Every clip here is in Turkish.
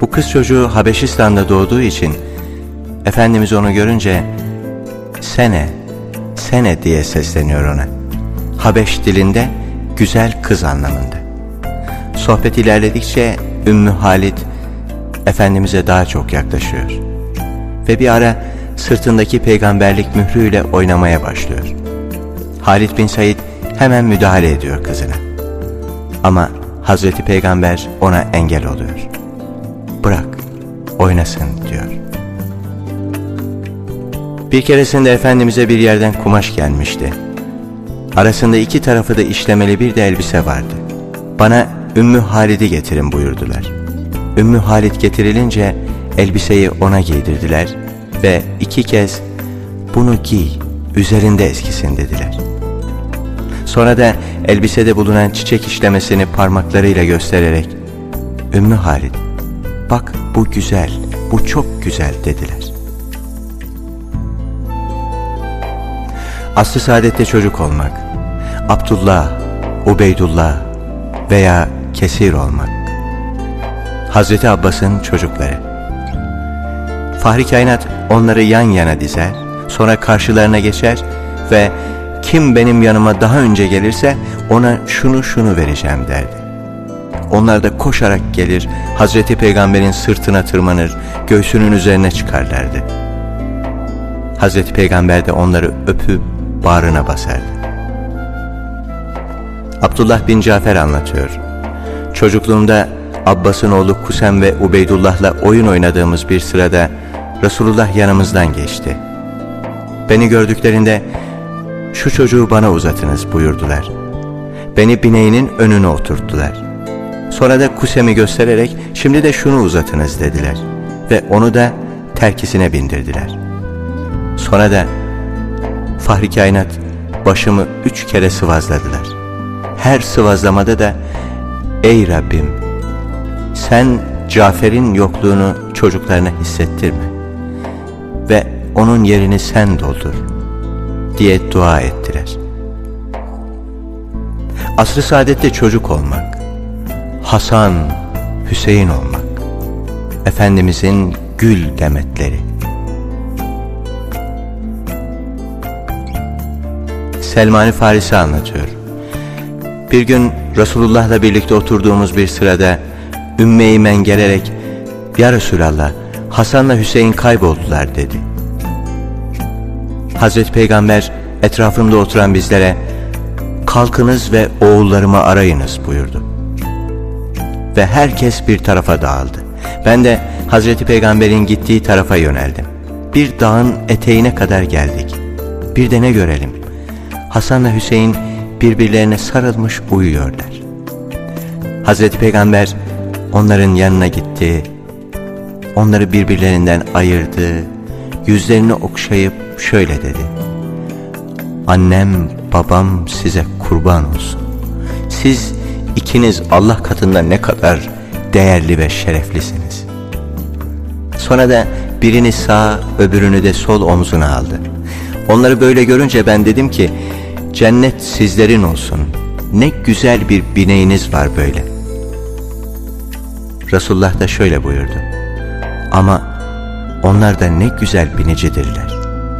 Bu kız çocuğu Habeşistan'da doğduğu için Efendimiz onu görünce Sene diye sesleniyor ona. Habeş dilinde güzel kız anlamında. Sohbet ilerledikçe Ümmü Halid Efendimiz'e daha çok yaklaşıyor. Ve bir ara sırtındaki peygamberlik mührüyle oynamaya başlıyor. Halid bin Said hemen müdahale ediyor kızına. Ama Hazreti Peygamber ona engel oluyor. Bırak, oynasın diyor. Bir keresinde Efendimiz'e bir yerden kumaş gelmişti. Arasında iki tarafı da işlemeli bir de elbise vardı. Bana Ümmü Halid'i getirin buyurdular. Ümmü Halid getirilince elbiseyi ona giydirdiler ve iki kez bunu giy, üzerinde eskisin dediler. Sonra da elbisede bulunan çiçek işlemesini parmaklarıyla göstererek Ümmü Halid, bak bu güzel, bu çok güzel dediler. Asr-ı saadette çocuk olmak, Abdullah, Ubeydullah veya Kesir olmak. Hazreti Abbas'ın çocukları. Fahri kainat onları yan yana dizer, sonra karşılarına geçer ve kim benim yanıma daha önce gelirse ona şunu vereceğim derdi. Onlar da koşarak gelir, Hazreti Peygamber'in sırtına tırmanır, göğsünün üzerine çıkarlardı. Hazreti Peygamber de onları öpüp bağrına basardı. Abdullah bin Cafer anlatıyor. Çocukluğumda Abbas'ın oğlu Kusem ve Ubeydullah'la oyun oynadığımız bir sırada Resulullah yanımızdan geçti. Beni gördüklerinde şu çocuğu bana uzatınız buyurdular. Beni bineğinin önüne oturttular. Sonra da Kusem'i göstererek şimdi de şunu uzatınız dediler. Ve onu da terkisine bindirdiler. Sonra da Fahri kainat başımı 3 kere sıvazladılar. Her sıvazlamada da ey Rabbim sen Cafer'in yokluğunu çocuklarına hissettirme ve onun yerini sen doldur diye dua ettiler. Asr-ı saadette çocuk olmak, Hasan, Hüseyin olmak, Efendimizin gül demetleri. Selman-ı Farisi anlatıyor. Bir gün Resulullah'la birlikte oturduğumuz bir sırada Ümmü Eymen gelerek ya Resulallah Hasan'la Hüseyin kayboldular dedi. Hazreti Peygamber etrafımda oturan bizlere kalkınız ve oğullarımı arayınız buyurdu. Ve herkes bir tarafa dağıldı. Ben de Hazreti Peygamber'in gittiği tarafa yöneldim. Bir dağın eteğine kadar geldik. Bir de ne görelim? Hasan'la Hüseyin birbirlerine sarılmış uyuyorlar. Hazreti Peygamber onların yanına gitti, onları birbirlerinden ayırdı, yüzlerini okşayıp şöyle dedi: annem, babam size kurban olsun. Siz ikiniz Allah katında ne kadar değerli ve şereflisiniz. Sonra da birini sağ, öbürünü de sol omzuna aldı. Onları böyle görünce ben dedim ki cennet sizlerin olsun. Ne güzel bir bineğiniz var böyle. Resulullah da şöyle buyurdu: ama onlar da ne güzel binicidirler.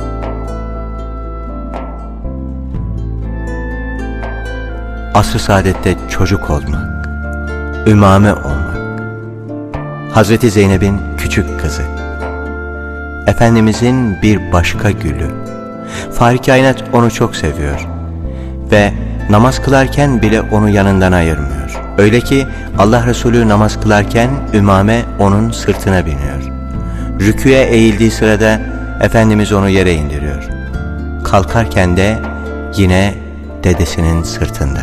Asr-ı saadette çocuk olmak, Ümame olmak. Hazreti Zeynep'in küçük kızı, Efendimizin bir başka gülü. Fahri kainat onu çok seviyor ve namaz kılarken bile onu yanından ayırmıyor. Öyle ki Allah Resulü namaz kılarken Ümame onun sırtına biniyor. Rüküye eğildiği sırada Efendimiz onu yere indiriyor. Kalkarken de yine dedesinin sırtında.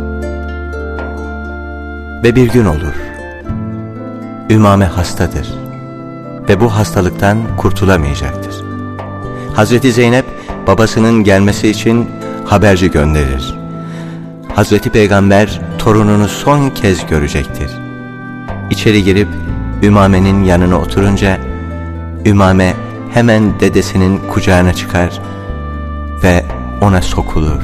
Ve bir gün olur, Ümame hastadır ve bu hastalıktan kurtulamayacaktır. Hazreti Zeynep babasının gelmesi için haberci gönderir. Hazreti Peygamber torununu son kez görecektir. İçeri girip Ümame'nin yanına oturunca Ümame hemen dedesinin kucağına çıkar ve ona sokulur.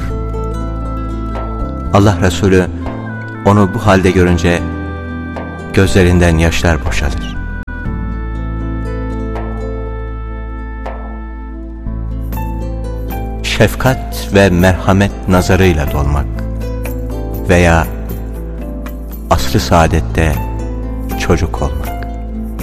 Allah Resulü onu bu halde görünce gözlerinden yaşlar boşalır. şefkat ve merhamet nazarıyla dolmak veya asr-ı saadette çocuk olmak.